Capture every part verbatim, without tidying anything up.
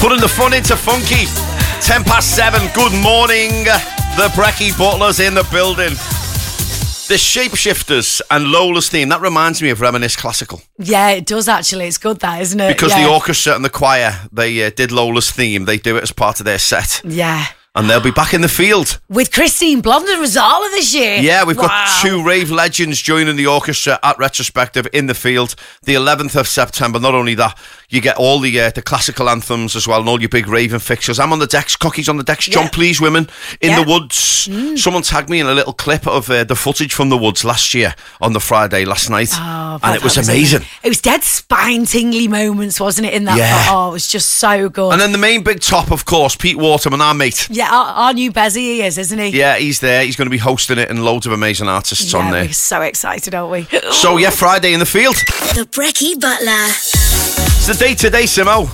Putting the fun into funky. Ten past seven. Good morning. The Brekkie Butlers in the building. The Shapeshifters and Lola's theme. That reminds me of Reminisce Classical. Yeah, it does actually. It's good, that, isn't it? Because yeah. the orchestra and the choir, they uh, did Lola's theme. They do it as part of their set. Yeah. And they'll be back in the field. With Christine Blond and Rosala this year. Yeah, we've wow. got two rave legends joining the orchestra at Retrospective in the field. The eleventh of September. Not only that, you get all the uh, the classical anthems as well and all your big raving fixtures. I'm on the decks, Cocky's on the decks, John yeah. Please Women in yeah. the Woods. Mm. Someone tagged me in a little clip of uh, the footage from the Woods last year on the Friday, last night. Oh, and it was amazing. Was it was dead spine-tingly moments, wasn't it, in that? Yeah. Oh, it was just so good. And then the main big top, of course, Pete Waterman, our mate. Yeah, our, our new Bezzy he is, isn't he? Yeah, he's there. He's going to be hosting it and loads of amazing artists yeah, on there. We're so excited, aren't we? So, yeah, Friday in the field. The Brekkie Butler. It's the day today, Simo.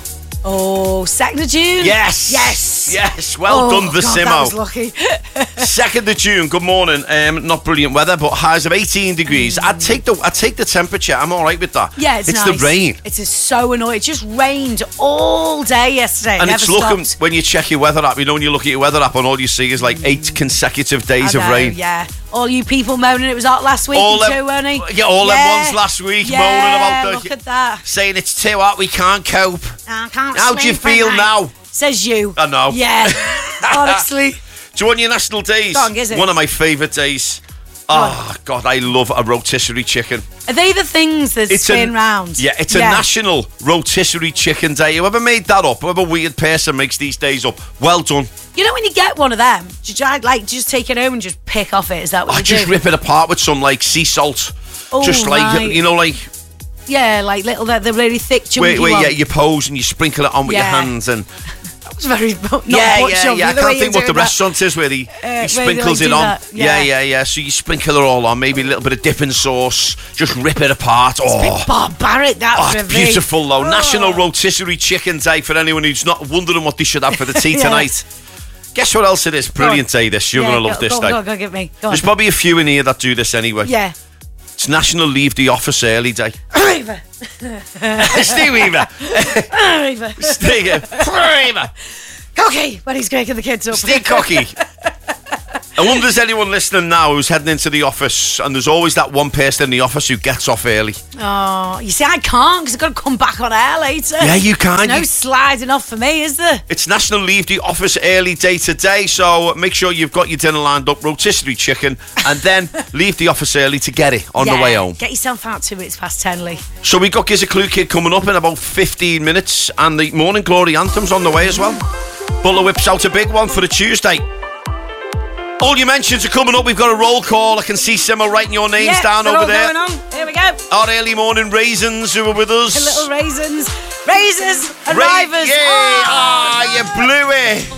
Oh, second of June? Yes. Yes. Yes. Well oh, done, the God, Simo. That was lucky. second of June, good morning. Um, not brilliant weather, but highs of eighteen degrees. Mm. I'd take the I'd take the temperature. I'm all right with that. Yeah, it's It's nice. the rain. It's just so annoying. It just rained all day yesterday. And Never it's looking, stopped. when you check your weather app, you know, when you look at your weather app and all you see is like eight consecutive days I know, of rain. Yeah. All you people moaning it was hot last week all too, them, weren't he? Yeah, all yeah. them ones last week yeah, moaning about the... look at that. Saying it's too hot, we can't cope. I can't How do you feel now? Says you. I know. Yeah, honestly. Do you want your national days? Go on, is it? One of my favourite days. Oh, God, I love a rotisserie chicken. Are they the things that It's spin a, round? Yeah, it's yeah. a national rotisserie chicken day. Whoever made that up, whoever weird person makes these days up, well done. You know when you get one of them, do you try, like, just take it home and just pick off it? Is that what I you just do? rip it apart with some, like, sea salt. Oh, just like, right. you know, like... Yeah, like little, the, the really thick chunky Where, where one. yeah, you pose and you sprinkle it on with yeah. your hands and... It's very not yeah, much yeah, of yeah. I the can't way think what the that. restaurant is where he, uh, he sprinkles where it like on. Yeah. yeah, yeah, yeah. So you sprinkle it all on, maybe a little bit of dipping sauce, just rip it apart. It's oh, a bit barbaric, that. oh, for it's me. beautiful though. Oh. National Rotisserie Chicken Day for anyone who's not wondering what they should have for the tea yeah. tonight. Guess what else it is? Brilliant day this. You're yeah, going to love go, this go, day. Go, go, give me. Go There's on. probably a few in here that do this anyway. Yeah. It's National Leave the Office Early Day. Weaver. Steve Weaver. Weaver. Steve Weaver. Cocky, when he's waking the kids up. Steve Cocky. I wonder if there's anyone listening now who's heading into the office and there's always that one person in the office who gets off early. Oh, you see, I can't because I've got to come back on air later. Yeah, you can. No you... sliding off for me, is there? It's National Leave the Office Early Day today, so make sure you've got your dinner lined up, rotisserie chicken, and then leave the office early to get it on yeah, the way home. Get yourself out two minutes past ten, Lee. So we got Giz a Clue Kid coming up in about fifteen minutes, and the Morning Glory Anthem's on the way as well. Butler whips out a big one for the Tuesday. All your mentions are coming up. We've got a roll call. I can see Simo writing your names yeah, down over all there. Going on. Here we go. Our early morning raisins who are with us. The little raisins. Raisins. Ra- Arrivers. yeah. Oh, Ah, no. you blew it.